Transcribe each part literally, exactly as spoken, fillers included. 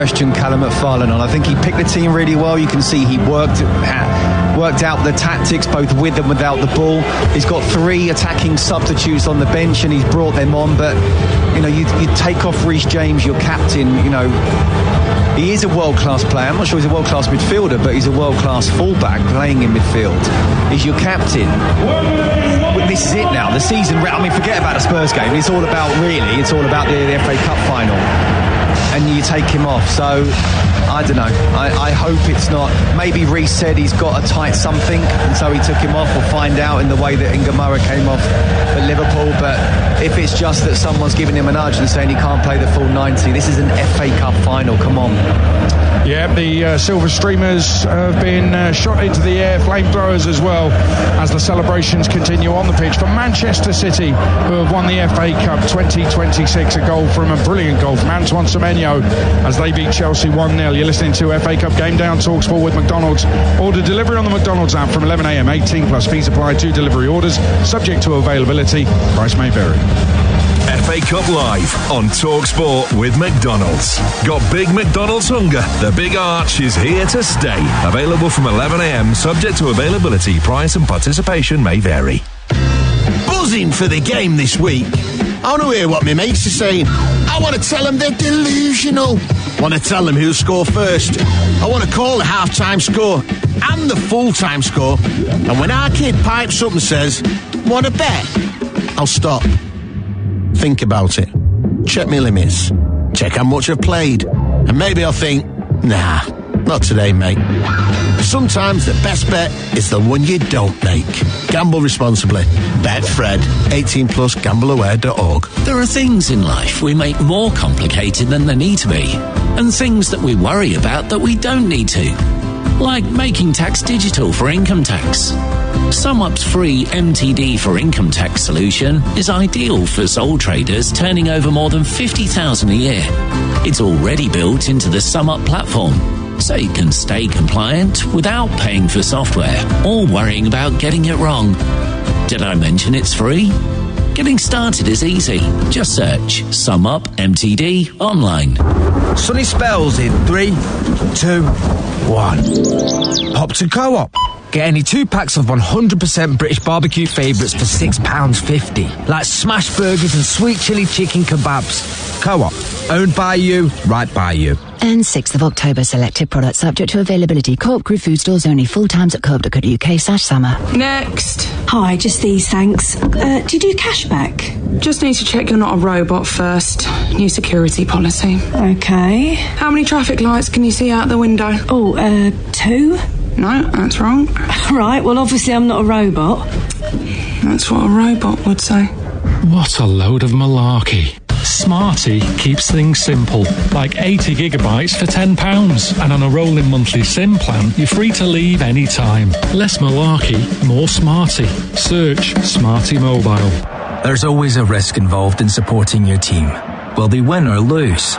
question Callum McFarlane on. I think he picked the team really well. You can see he worked worked out the tactics both with and without the ball. He's got three attacking substitutes on the bench and he's brought them on. But you know, you, you take off Reece James, your captain. You know, he is a world-class player. I'm not sure he's a world-class midfielder, but he's a world-class fullback playing in midfield. He's your captain. Well, this is it now. The season. I mean, forget about the Spurs game. It's all about really. It's all about the, the F A Cup final. And you take him off. So I don't know. I, I hope it's not. Maybe Reece said he's got a tight something, and so he took him off. We'll find out in the way that Ngamara came off at Liverpool. But if it's just that someone's giving him a nudge and saying he can't play the full ninety, this is an F A Cup final. Come on. Yeah, the uh, silver streamers have been uh, shot into the air, flamethrowers as well, as the celebrations continue on the pitch for Manchester City, who have won the F A Cup twenty twenty-six. A goal from a brilliant goal from Antoine Semenyo as they beat Chelsea one nil. You're listening to F A Cup Game Day on TalkSport with McDonald's. Order delivery on the McDonald's app from eleven a.m. eighteen plus fees apply to delivery orders, subject to availability. Price may vary. F A Cup Live on TalkSport with McDonald's. Got big McDonald's hunger? The Big Arch is here to stay. Available from eleven a.m. subject to availability. Price and participation may vary. Buzzing for the game this week. I want to hear what my mates are saying. I want to tell them they're delusional. I want to tell them who'll score first. I want to call the half-time score and the full-time score. And when our kid pipes up and says, "Want to bet?" I'll stop. Think about it. Check my limits. Check how much I've played. And maybe I'll think, nah, not today, mate. Sometimes the best bet is the one you don't make. Gamble responsibly. Betfred. eighteen plus gamble aware dot org. There are things in life we make more complicated than they need to be. And things that we worry about that we don't need to. Like making tax digital for income tax. SumUp's free M T D for income tax solution is ideal for sole traders turning over more than fifty thousand dollars a year. It's already built into the SumUp platform, so you can stay compliant without paying for software or worrying about getting it wrong. Did I mention it's free? Getting started is easy. Just search SumUp M T D online. Sunny spells in three, two, one. Hop to Co-op. Get any two packs of one hundred percent British barbecue favourites for six pounds fifty. Like smash burgers and sweet chilli chicken kebabs. Co-op. Owned by you, right by you. And sixth of October, selected products subject to availability. Co-op Group food stores only. Full times at co-op dot co dot uk slash summer. Next. Hi, just these, thanks. Uh, do you do cashback? Just need to check you're not a robot first. New security policy. Okay. How many traffic lights can you see out the window? Oh, uh, two? No, that's wrong. Right, well, obviously I'm not a robot. That's what a robot would say. What a load of malarkey. Smarty keeps things simple, like eighty gigabytes for ten pounds. And on a rolling monthly SIM plan, you're free to leave any time. Less malarkey, more Smarty. Search Smarty Mobile. There's always a risk involved in supporting your team. Will they win or lose?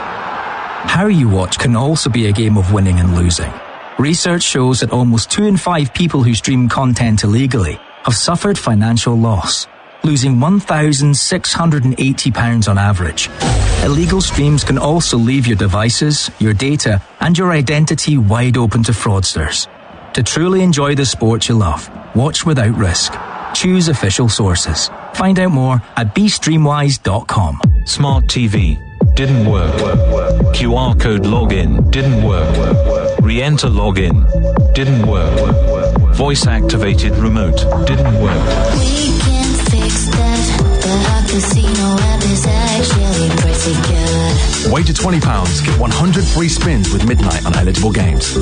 How you watch can also be a game of winning and losing. Research shows that almost two in five people who stream content illegally have suffered financial loss, losing one thousand six hundred eighty pounds on average. Illegal streams can also leave your devices, your data, and your identity wide open to fraudsters. To truly enjoy the sport you love, watch without risk. Choose official sources. Find out more at b streamwise dot com. Smart T V didn't work. Q R code login didn't work. Re-enter login didn't work. Voice activated remote didn't work. We can fix that, but our casino app is actually pretty good. Wager twenty pounds, get one hundred free spins with Midnight on eligible games.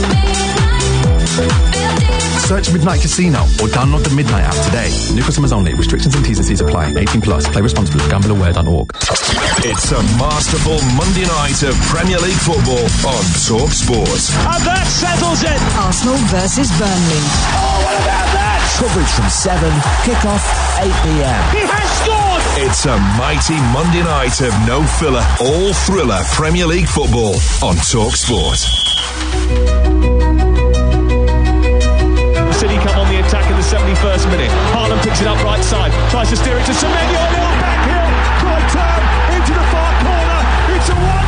Search Midnight Casino or download the Midnight app today. New customers only. Restrictions and T's and C's apply. eighteen plus. Play responsibly. gamble aware dot org. It's a masterful Monday night of Premier League football on TalkSport. And that settles it. Arsenal versus Burnley. Oh, what about that? Coverage from seven. Kick-off eight p.m. He has scored. It's a mighty Monday night of no filler, all thriller Premier League football on TalkSport. City come on the attack in the seventy-first minute. Haaland picks it up right side, tries to steer it to Semenyo, little back heel, right turn into the far corner. It's a one.